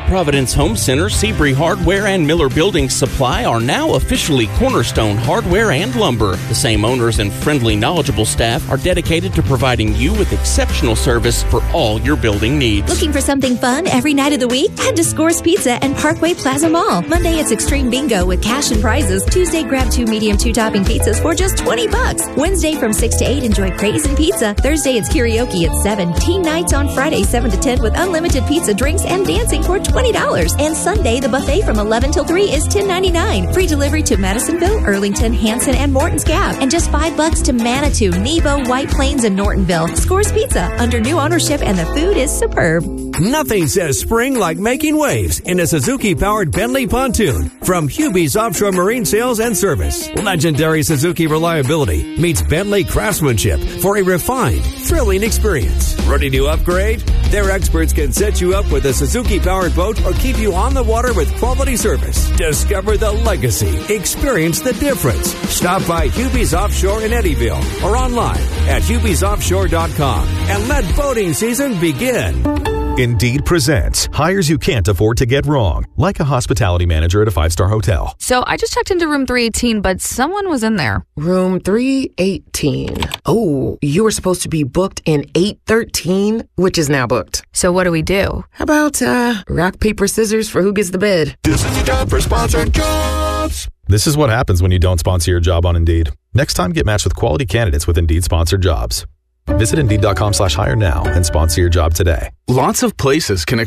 Providence Home Center, Seabury Hardware, and Miller Building Supply are now officially Cornerstone Hardware and Lumber. The same owners and friendly, knowledgeable staff are dedicated to providing you with exceptional service for all your building needs. Looking for something fun every night of the week? Head to Scores Pizza and Parkway Plaza Mall. Monday, it's Extreme Bingo with cash and prizes. Tuesday, grab 2 medium 2-topping pizzas for just $20. Wednesday from 6 to 8, enjoy Crazy Pizza. Thursday, it's karaoke at 7. Teen nights on Friday, 7 to 10 with unlimited pizza, drinks, and dancing for $20. And Sunday, the buffet from 11 till 3 is $10.99. Free delivery to Madisonville, Earlington, Hanson, and Morton's Gap. And just $5 to Manitou, Nebo, White Plains, and Nortonville. Scores Pizza, under new ownership, and the food is superb. Nothing says spring like making waves in a Suzuki-powered Bentley pontoon from Hubie's Offshore Marine Sales and Service. Legendary Suzuki reliability meets Bentley craftsmanship for a refined, thrilling experience. Ready to upgrade? Their experts can set you up with a Suzuki-powered boat or keep you on the water with quality service. Discover the legacy. Experience the difference. Stop by Hubie's Offshore in Eddyville or online at HubiesOffshore.com and let boating season begin. Indeed presents hires you can't afford to get wrong, like a hospitality manager at a 5-star hotel. So I just checked into room 318, but someone was in there. Room 318. Oh, you were supposed to be booked in 813, which is now booked. So what do we do? How about rock, paper, scissors for who gets the bed? This is the job for sponsored jobs. This is what happens when you don't sponsor your job on Indeed. Next time, get matched with quality candidates with Indeed sponsored jobs. Visit Indeed.com/hire now and sponsor your job today. Lots of places connect